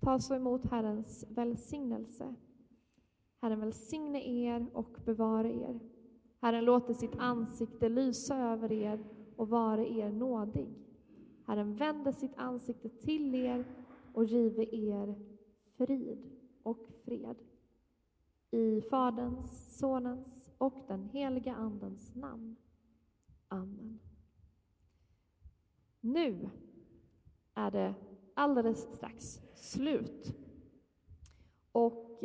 Ta så emot Herrens välsignelse. Herren välsigne er och bevara er. Herren låter sitt ansikte lysa över er och vara er nådig. Herren vänder sitt ansikte till er och give er frid och fred. I Faderns, Sonens och den heliga Andens namn. Amen. Nu är det alldeles strax slut. Och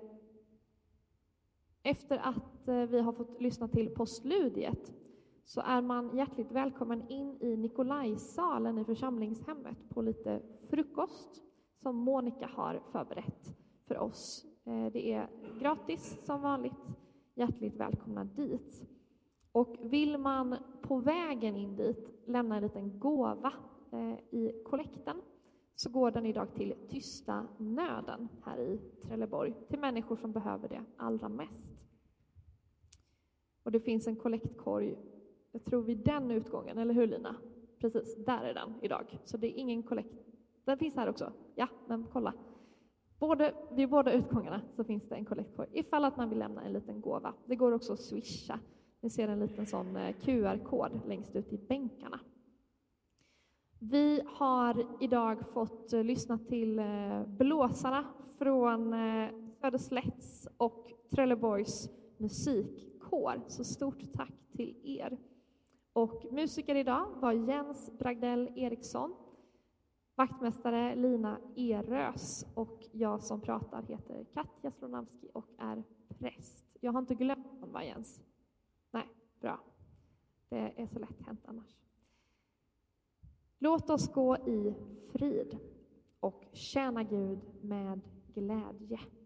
efter att vi har fått lyssna till postludiet så är man hjärtligt välkommen in i Nikolajsalen i församlingshemmet på lite frukost som Monica har förberett för oss. Det är gratis som vanligt. Hjärtligt välkomna dit. Och vill man på vägen in dit lämna en liten gåva i kollekten så går den idag till Tysta nöden här i Trelleborg till människor som behöver det allra mest. Och det finns en kollектkorg, jag tror vid den utgången, eller hur Lina? Precis, där är den idag. Så det är ingen kollekt. Den finns här också. Ja, men kolla. Vid båda utgångarna så finns det en kollektkorg ifall att man vill lämna en liten gåva. Det går också att swisha. Ni ser en liten sån QR-kod längst ut i bänkarna. Vi har idag fått lyssna till blåsarna från Söderslätts och Trelleborgs musikkår. Så stort tack till er. Och musiker idag var Jens Bragdell Eriksson, vaktmästare Lina Erös och jag som pratar heter Katja Slonamski och är präst. Jag har inte glömt honom, va Jens? Nej, bra. Det är så lätt hänt annars. Låt oss gå i frid och tjäna Gud med glädje.